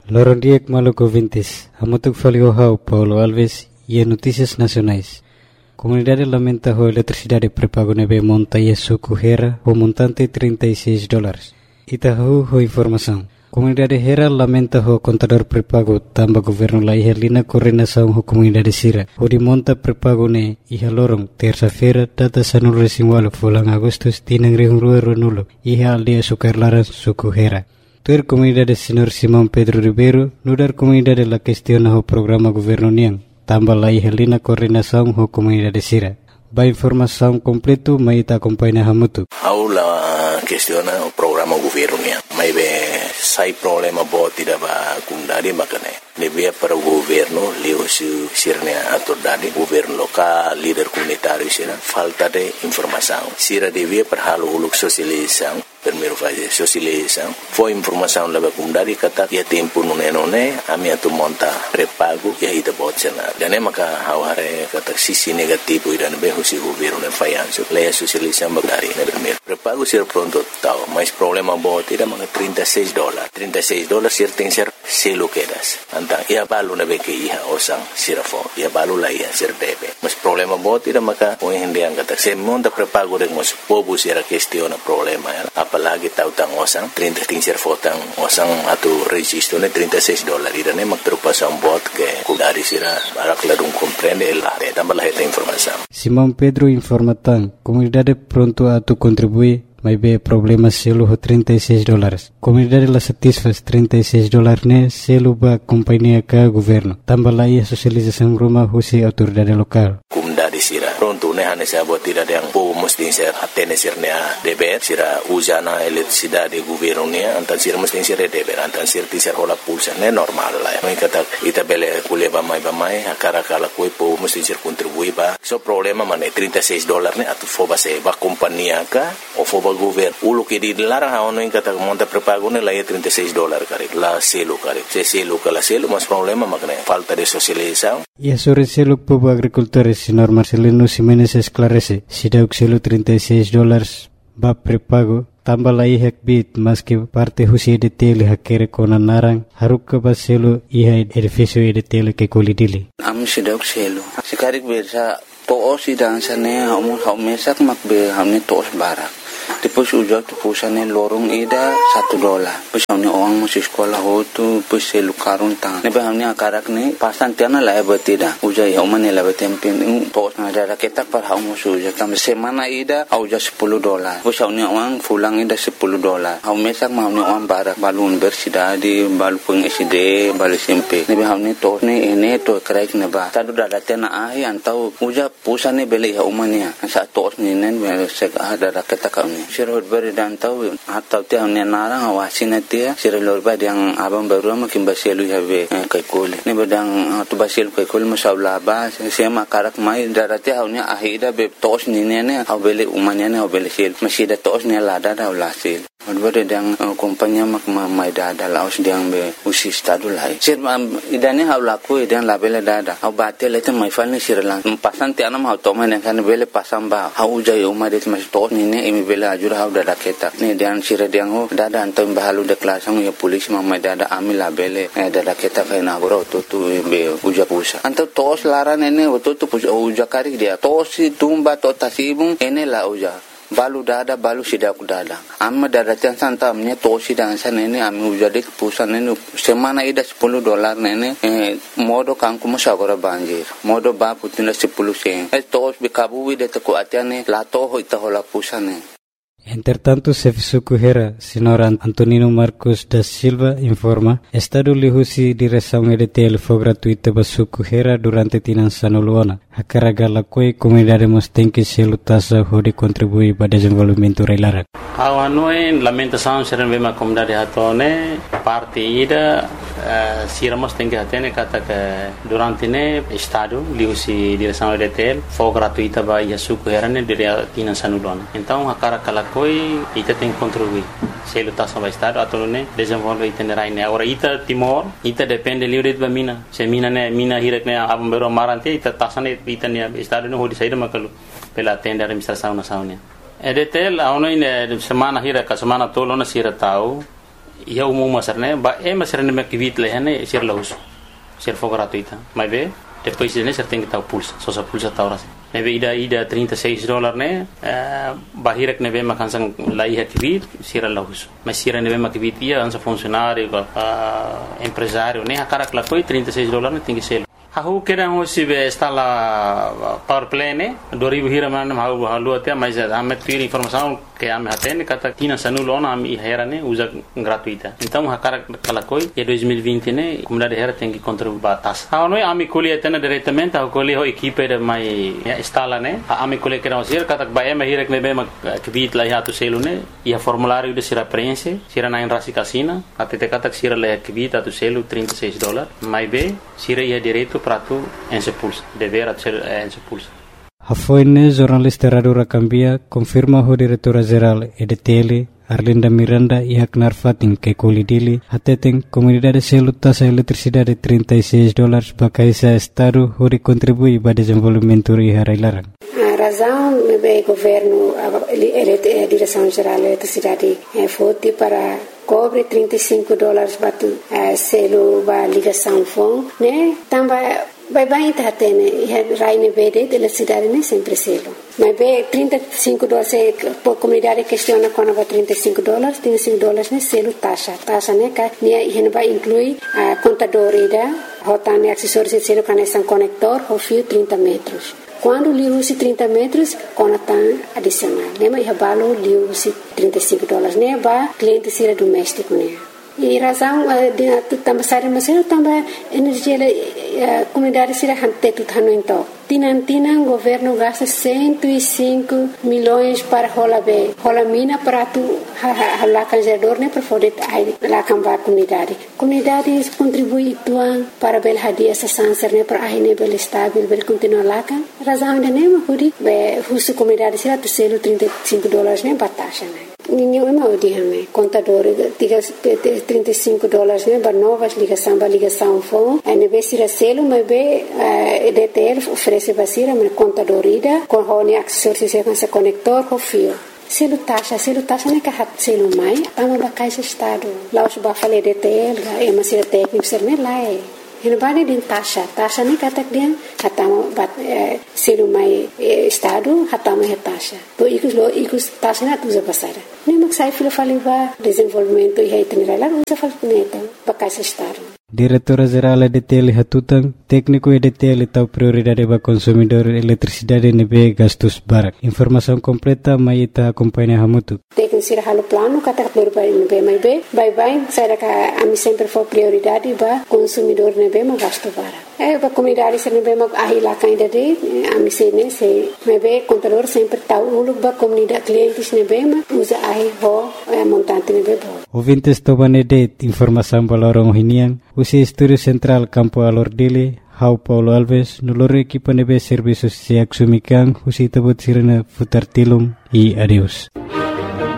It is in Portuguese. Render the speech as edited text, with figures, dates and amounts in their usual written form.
Lorong Diek Maluco Vintes, Hamutuk Faliohau, Paulo Alves e Notícias Nacionais. Comunidade lamenta a eletricidade pré-pago neve monta e suco Hera o montante $36. Itahu ho informação. Comunidade Hera lamenta o contador pré-pago tamba governo la ihalina coordenação ho comunidade Sira. O de monta pré-pago ne iha lorong terça-feira data sanul resinwalo fulang Agustus tinang rihurua nulo iha aldia sukarlaran suco Hera. Tuer comunidade Senhor Simão Pedro Ribeiro, nudar comunidade la questiona o programa governo niang, tambah la ihalina coordenação ho comunidade Sira. Ba informação completo mai ta acompanha hamutu. Aula questiona o programa governo niang. Mai be sai problema boti da ba kundari makane. Nebia para o governo leo sirne atordade governo local, líder comunitário sira falta de informação. Sira devia para halo uluk sosialização. Primeiro fase sosialização. Foi informação leva kundari kata ya tempo nune ami atu monta pré-pago ya ita botsena. Dan maka haware kata sisi negativo idan be husi governo ne fayanso. Leia sosialização bagari ne primeiro. Pré-pago sira pronto tau, mas problema boti da mga $36. $36 sir tem ser selo quedas. Antang ia balu na be ke iha osang sirafo. Ia balu la ia sir debe. Mas problema boti da maka o hindi ang kata se monta pré-pago de mos pobu sira questiona problema ya. Apalagi tahu tang osang 30 tingser fotang osang atu registro ne $36 irane magtrupasan bot ke kudari sira barak ladung comprende la tambah la esta informação. Simão Pedro informatan comunidade pronto atu contribui mai be problema selo ho $36. Comunidade la satisfaz $36 ne selo ba companhia ka governo. Tambah la ia sosialização rumah husi autoridade lokal. Comunidade sira pronto ne hane sa bot tidak yang po mesti ser atene sirnya deber sira usana eletricidade governo ne antan sira mesti sira deber antan sira tisar hola pulsa ne normal la. Mai kata ita bele kuleba mai akara kala koi po mesti sir contribui ba. So problema mane $36 ne atu foba se ba companhia ka o foba governo ulo ke di larang haono in kata monta pré-pago ne la $36 kare la selo kare se selo kala selo mas problema makne falta de socialização. E sobre selo povo agricultores senhor Marcelino Ximenes esclarece se dá o selo $36 ba pré-pago tambah la ihak bit mas que parte husi de tele hakere kona narang haruk ba selo iha edifício de tele ke kolidili am sidok selo sikarik bersa to osidang sane mesak makbe hamne tos barak Depois ujak tu pusane lorong ida $1. Pus hamne orang masih sekolah hotu pus selu karun tang. Nebe hamne akarak ne pasan tiana la betida. Ujak ya umane la betempin tos na dara ketak par hamu ujak tam semana ida auja $10. Pus hamne orang fulang ida $10. Hau mesak hamne orang barak balun bersida di balu pengiside balu SMP. Nebe hamne tos ne ene to kraik ne ba. Tadu dara tena ahi antau ujak pusane beli ya umane. Sa tos ne nen sek dara ketak hamne. Sirot beri dan tahu atau tiang ni narang awasin dia sirot beri yang abang baru makin basilu habe kaikul ni bedang tu basilu kaikul masalah bah saya makarak mai darati haunya ahida be tos ni ne au beli umanya ne au beli sil masih ada tos ni lada dah ulasil Odbere dang kompanya mak mai dada laos diang be usi stadu lai. Sir idane hau laku idan labele dada. Hau bate lete mai falni sir lang. Pasan ti anam hau toma ne kan bele pasam ba. Hau jai umade mas to ni ne imi bele ajur hau dada keta. Ne dian sir diang ho dada antam bahalu de klasang ya polis mai dada ami labele dada keta kai na goro to be uja pusa. Anto tos laran ene to uja kari dia. Tosi tumba to tasibung ene la uja. Balu dada balu sidak dada amma dada tiang santa amnya tosi dan sana ini ami ujadik pusan ini semana ida $10 nene modo kangku masagora banjir modo ba putina 10 sen tos bikabu de te ko atiane la to ho ita hola pusane. Entretanto, Serviço Correia, Senhor Antonino Marcos da Silva informa, Estado lihusi direção EDTL foi gratuita para Serviço Correia durante Tinançano Luana. A carga la coi comunidade tem que se lutasa de contribuir para o desenvolvimento reilara. A noi lamentação ser uma comunidade atone parte ida siramos tem que atene kata que durante ne Estado lihusi direção EDTL foi gratuita para Serviço Correia ne dire Tinançano Luana. Então a carga la coi ita tem que contribuir. Se lutasa para Estado atone desenvolve itinerário ne. Agora ita Timor ita depende livre de mina. Se mina hirek ne abang bero marante ita tasane ita ne Estado no hodi saída makalu pela tenda administração nacional. EDTL a ono semana hirek semana tolo na sira tau ia umum masar né ba masar né makivit leh né ser laus ser for gratuita mas be depois né ser tem que tal pulsa só sa pulsa tauras né be ida $36 né bahirak né be makansang lai hakivit ser laus mas ser né be makivit ia ansa funcionário empresário né akara klakoi $36 né tem que ser Aku kira hoje está lá power play né 2000 hira mana halu até mas ame pira informação que ame atende kata tina sanulona ame hera né usa gratuita então hakara kalakoi e 2020 né comunidade hera tem que contribuir batas não é ame colhe atende diretamente a colhe ho equipe de mai instala né ame colhe kira hoje kata ba ame hira que bem que vit lá hatu selo né e a formulário de sira preenche sira na enrasi casina até kata sira lá que vit hatu selo $36 mais bem sira ia direito prato en se pulsa dever ser en se pulsa Hafoine jornalista Radura Cambia confirma o diretora geral EDTL Arlinda Miranda e Haknar Fatin que colidili ateten comunidade selo taxa eletricidade $36 bakaisa estado hori contribui para desenvolvimento e harailaran. A razão é governo a direção geral da eletricidade foi para cobre $35 batu selo ba ligação fon né também vai tá tendo raine verde da cidade né sempre selo mas be $35 por comunidade questiona quando vai $35 né selo taxa né que né vai incluir a contador ida rotane acessórios de selo conexão conector o fio 30 metros quando li usi 30 metros conatan adicional né mas balo li usi $35 né ba cliente sira doméstico né e razão de também sai mas também energia comunidade sira hante tu tano então Tinan governo gasta 105 milhões para rola mina para tu lá canjador né para poder lá cambar comunidade contribui tuan para bel hadia essa sanser né para aí né bel estável bel continuar lá kan razão de né mahudi be husu comunidade sira tu selo $35 né batasha né ninguém é mal de hame contador diga $35 né para novas ligação fon é né sira selo mas be EDTL oferece basira mas contador ida com hone acessórios com esse conector com fio selo taxa né que hat selo mai tama bakai estado lá os ba fale EDTL é mas sira técnico ser né lá é Hinabani din taxa ni katak dia hatama bat selo mai estado hatama he taxa to ikus taxa na tuza pasara ni maksai filo faliva desenvolvimento e itinerário lá usa falneta bakai estado Diretora Geral EDTL Hatutang, técnico EDTL tau prioridade para consumidor eletricidade nebe gastos barak. Informação completa mai ita acompanha hamutu. Técnico sira halo plano kata prioridade nebe mai be, bye saya ka ami sempre for prioridade para consumidor nebe ma gasto barak. Ba comunidade sira nebe ma ahila kainda de ami sene se nebe contador sempre tau uluk ba comunidade clientes nebe ma usa ahi ho montante nebe bo. Ouvintes tobane de informação balorong hinian usi Estúdio Central Campo Alordile, Hau Paulo Alves, no loro equipa nebe serviços se axumikan, usi tabut sirena futar tilum e adeus.